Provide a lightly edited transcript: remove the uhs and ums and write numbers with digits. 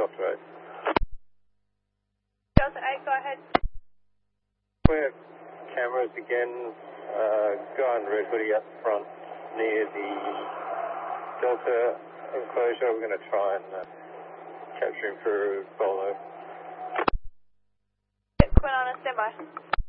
Delta 8. Delta 8, go ahead. We have cameras again, guy in red hoodie up front near the Delta enclosure. We're going to try and capture him for follow. Quinn on a standby.